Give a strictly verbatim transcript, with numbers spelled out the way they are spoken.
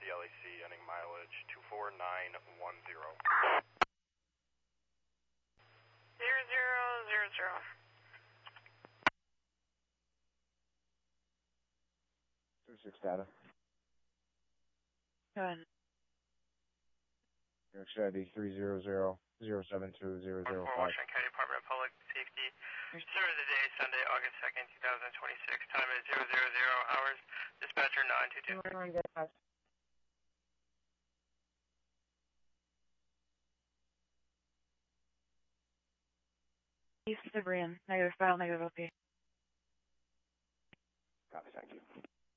the L A C, ending mileage two four nine one zero. Zero zero zero zero. Two six data. Go ahead. New York City I D three zero zero zero seven two zero zero five. Washington County Department of Public Safety. Start of the day, Sunday, August second, two thousand twenty-six. Time is zero zero zero hours. Dispatcher nine two two. East Cibrian, negative file, negative O P. Copy, thank you.